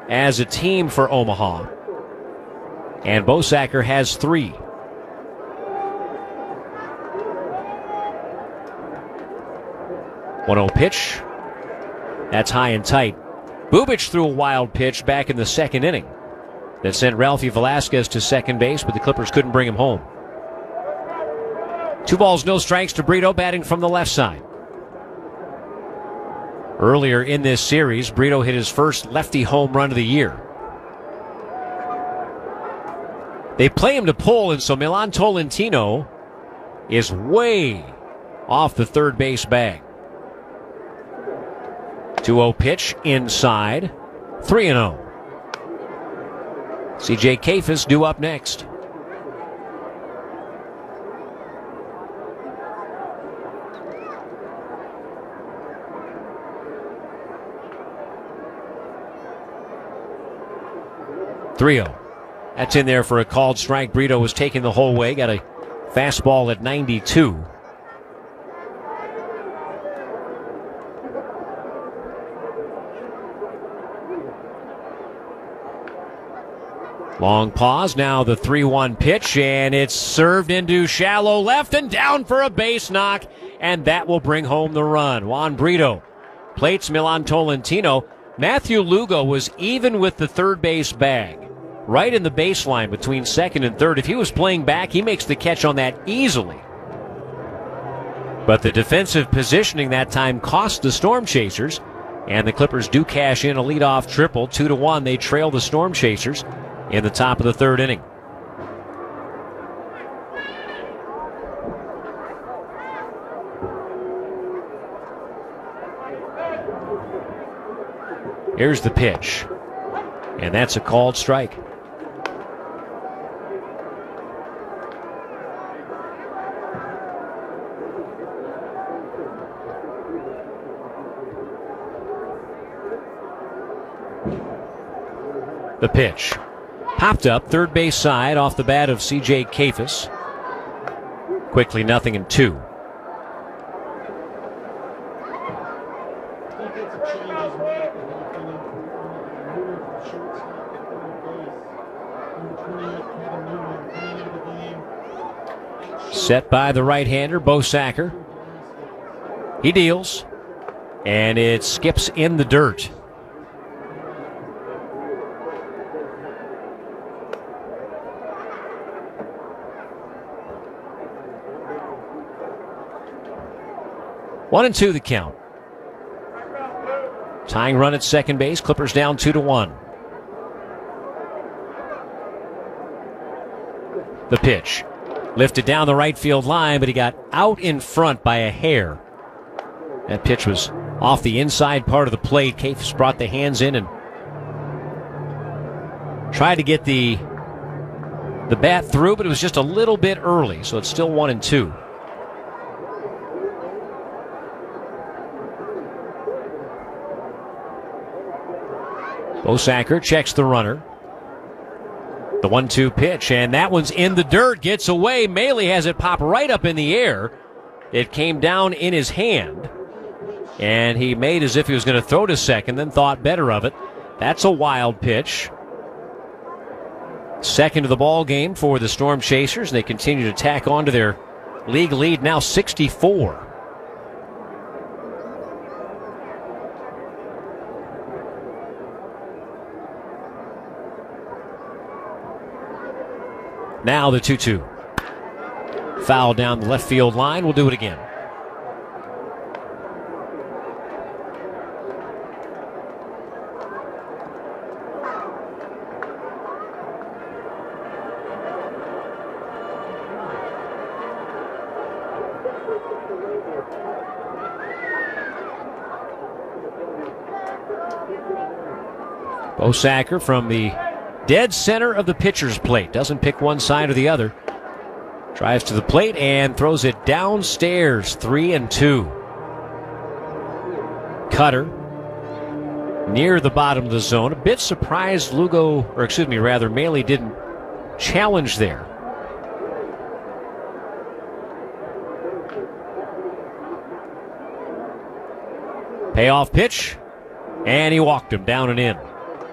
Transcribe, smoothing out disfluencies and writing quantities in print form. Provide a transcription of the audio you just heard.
as a team for Omaha. And Bosacker has 3. One 0 pitch. That's high and tight. Bubic threw a wild pitch back in the second inning that sent Ralphie Velasquez to second base, but the Clippers couldn't bring him home. 2 balls, no strikes to Brito, batting from the left side. Earlier in this series, Brito hit his first lefty home run of the year. They play him to pull, and so Milan Tolentino is way off the third base bag. 2-0 pitch inside. 3-0. C.J. Kayfus due up next. That's in there for a called strike. Brito was taking the whole way. Got a fastball at 92. Long pause. Now the 3-1 pitch, and it's served into shallow left and down for a base knock, and that will bring home the run. Juan Brito plates Milan Tolentino. Matthew Lugo was even with the third base bag, right in the baseline between second and third. If he was playing back, he makes the catch on that easily. But the defensive positioning that time cost the Storm Chasers, and the Clippers do cash in a leadoff triple. 2-1, they trail the Storm Chasers in the top of the third inning. Here's the pitch, and that's a called strike. The pitch popped up third base side off the bat of C.J. Kayfus. Quickly 0-2. Set by the right-hander, Bosacker. He deals, and it skips in the dirt. One and 2 the count. Tying run at second base. Clippers down 2-1. The pitch. Lifted down the right field line, but he got out in front by a hair. That pitch was off the inside part of the plate. Kayfus brought the hands in and tried to get the bat through, but it was just a little bit early, so it's still 1 and 2. Bosacker checks the runner. The 1-2 pitch, and that one's in the dirt, gets away. Maile has it pop right up in the air. It came down in his hand, and he made as if he was going to throw to second, then thought better of it. That's a wild pitch. Second of the ball game for the Storm Chasers. They continue to tack on to their league lead, now 64. Now the 2-2. Foul down the left field line. We'll do it again. Bosacker from the dead center of the pitcher's plate. Doesn't pick one side or the other. Drives to the plate and throws it downstairs. 3-2. Cutter near the bottom of the zone. A bit surprised Maile didn't challenge there. Payoff pitch, and he walked him down and in.